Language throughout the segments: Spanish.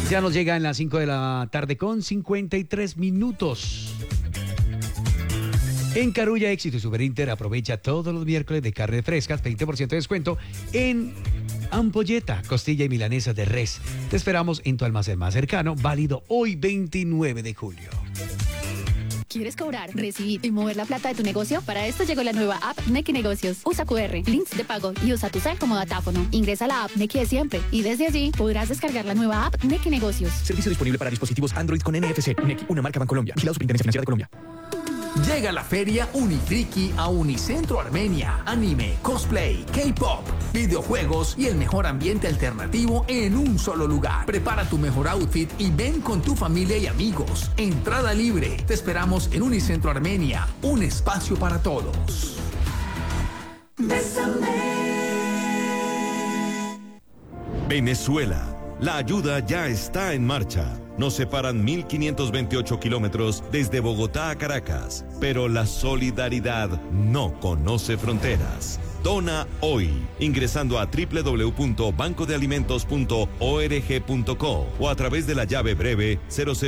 Ya nos llega en las 5 de la tarde con 53 minutos. En Carulla Éxito y Superinter aprovecha todos los miércoles de carne frescas, 20% de descuento en ampolleta, costilla y milanesa de res. Te esperamos en tu almacén más cercano, válido hoy 29 de julio. ¿Quieres cobrar, recibir y mover la plata de tu negocio? Para esto llegó la nueva app Nequi Negocios. Usa QR, links de pago y usa tu cel como datáfono. Ingresa a la app Nequi de siempre y desde allí podrás descargar la nueva app Nequi Negocios. Servicio disponible para dispositivos Android con NFC. Nequi, una marca Bancolombia. Vigilado Superintendencia Financiera de Colombia. Llega la feria Unifriki a Unicentro Armenia. Anime, cosplay, K-pop, videojuegos y el mejor ambiente alternativo en un solo lugar. Prepara tu mejor outfit y ven con tu familia y amigos. Entrada libre. Te esperamos en Unicentro Armenia, un espacio para todos. Venezuela. La ayuda ya está en marcha. Nos separan 1.528 kilómetros desde Bogotá a Caracas, pero la solidaridad no conoce fronteras. Dona hoy, ingresando a www.bancodealimentos.org.co o a través de la llave breve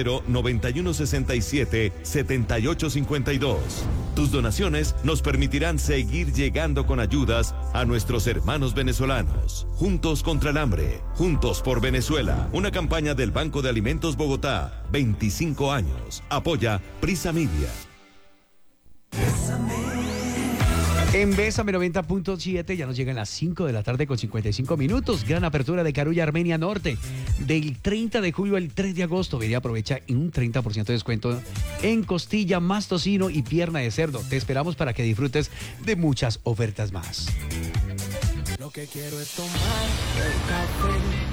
0091677852. Tus donaciones nos permitirán seguir llegando con ayudas a nuestros hermanos venezolanos. Juntos contra el hambre, juntos por Venezuela. Una campaña del Banco de Alimentos Bogotá, 25 años. Apoya Prisa Media. En Bésame 90.7 ya nos llegan las 5 de la tarde con 55 minutos. Gran apertura de Carulla Armenia Norte. Del 30 de julio al 3 de agosto. Ven y aprovecha un 30% de descuento en costilla, más tocino y pierna de cerdo. Te esperamos para que disfrutes de muchas ofertas más. Lo que quiero es tomar el café.